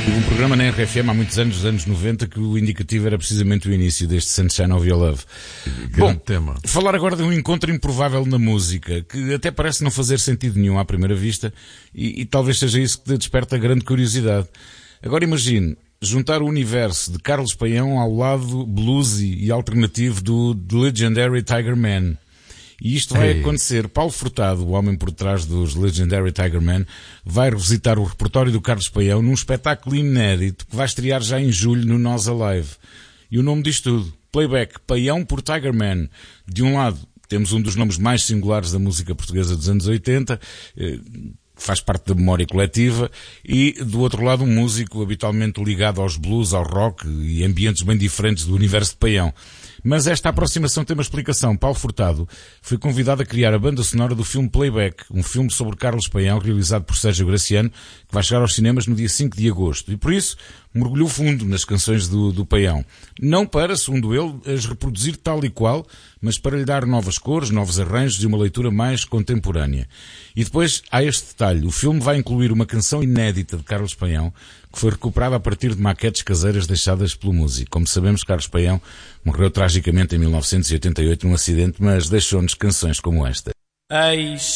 Um programa na RFM há muitos anos, nos anos 90, que o indicativo era precisamente o início deste Sunshine of Your Love. Grande tema. Falar agora de um encontro improvável na música, que até parece não fazer sentido nenhum à primeira vista, e talvez seja isso que desperta grande curiosidade. Agora imagine juntar o universo de Carlos Paião ao lado bluesy e alternativo do The Legendary Tiger Man. E isto vai acontecer. Paulo Furtado, o homem por trás dos Legendary Tiger Man, vai revisitar o repertório do Carlos Paião num espetáculo inédito que vai estrear já em julho no Nós Alive. E o nome diz tudo. Playback, Paião por Tiger Man. De um lado, temos um dos nomes mais singulares da música portuguesa dos anos 80, faz parte da memória coletiva, e do outro lado um músico habitualmente ligado aos blues, ao rock e ambientes bem diferentes do universo de Paião. Mas esta aproximação tem uma explicação. Paulo Furtado foi convidado a criar a banda sonora do filme Playback, um filme sobre Carlos Paião, realizado por Sérgio Graciano, que vai chegar aos cinemas no dia 5 de agosto. E por isso mergulhou fundo nas canções do Paião. Não para, segundo ele, as reproduzir tal e qual, mas para lhe dar novas cores, novos arranjos e uma leitura mais contemporânea. E depois há este detalhe. O filme vai incluir uma canção inédita de Carlos Paião, que foi recuperada a partir de maquetes caseiras deixadas pelo músico. Como sabemos, Carlos Paião morreu tragicamente em 1988 num acidente, mas deixou-nos canções como esta.